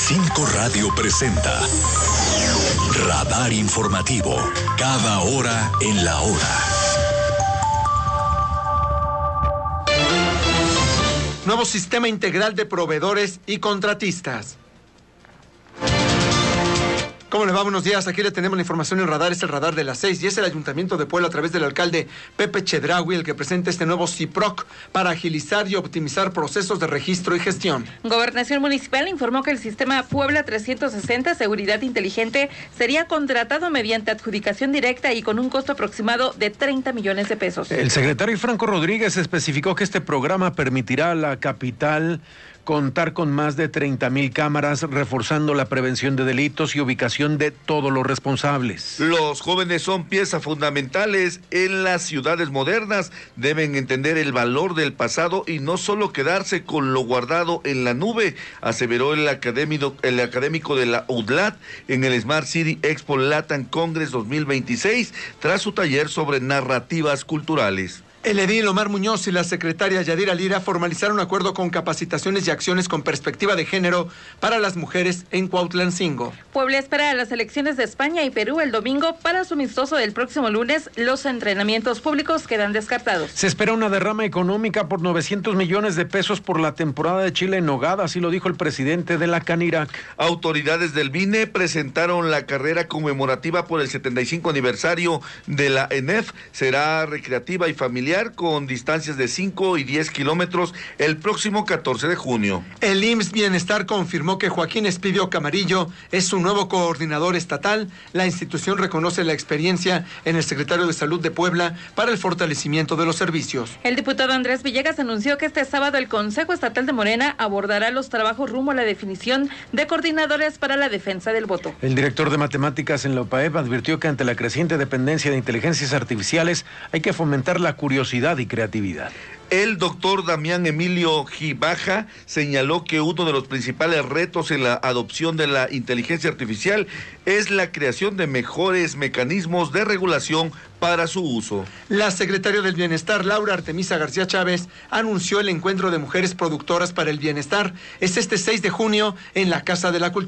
5 Radio presenta Radar Informativo, cada hora en la hora. Nuevo sistema integral de proveedores y contratistas. ¿Cómo le va? Buenos días. Aquí le tenemos la información en Radar. Es el Radar de las 6 y es el Ayuntamiento de Puebla a través del alcalde Pepe Chedraui el que presenta este nuevo CIPROC para agilizar y optimizar procesos de registro y gestión. Gobernación Municipal informó que el sistema Puebla 360 Seguridad Inteligente sería contratado mediante adjudicación directa y con un costo aproximado de 30 millones de pesos. El secretario Franco Rodríguez especificó que este programa permitirá a la capital contar con más de 30,000 cámaras, reforzando la prevención de delitos y ubicación de todos los responsables. Los jóvenes son piezas fundamentales en las ciudades modernas. Deben entender el valor del pasado y no solo quedarse con lo guardado en la nube, aseveró el académico de la UDLAT en el Smart City Expo Latin Congress 2026, tras su taller sobre narrativas culturales. El edil Omar Muñoz y la secretaria Yadira Lira formalizaron un acuerdo con capacitaciones y acciones con perspectiva de género para las mujeres en Cuautlancingo. Puebla espera a las elecciones de España y Perú el domingo. Para su amistoso del próximo lunes, los entrenamientos públicos quedan descartados. Se espera una derrama económica por 900 millones de pesos por la temporada de chile en nogada, así lo dijo el presidente de la Canirac. Autoridades del BINE presentaron la carrera conmemorativa por el 75 aniversario de la ENEF. Será recreativa y familiar con distancias de 5 y 10 kilómetros el próximo 14 de junio. El IMSS Bienestar confirmó que Joaquín Espidio Camarillo es su nuevo coordinador estatal. La institución reconoce la experiencia en el secretario de Salud de Puebla para el fortalecimiento de los servicios. El diputado Andrés Villegas anunció que este sábado el Consejo Estatal de Morena abordará los trabajos rumbo a la definición de coordinadores para la defensa del voto. El director de matemáticas en la UPAEP advirtió que ante la creciente dependencia de inteligencias artificiales hay que fomentar la curiosidad y creatividad. El doctor Damián Emilio Gibaja señaló que uno de los principales retos en la adopción de la inteligencia artificial es la creación de mejores mecanismos de regulación para su uso. La secretaria del Bienestar, Laura Artemisa García Chávez, anunció el encuentro de mujeres productoras para el bienestar. Es este 6 de junio en la Casa de la Cultura.